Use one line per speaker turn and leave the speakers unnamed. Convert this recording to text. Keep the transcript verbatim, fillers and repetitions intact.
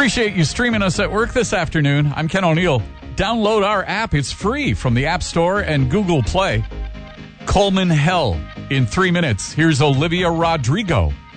Appreciate you streaming us at work this afternoon. I'm Ken O'Neill. Download our app. It's free from the App Store and Google Play. Coleman Hell in three minutes. Here's Olivia Rodrigo.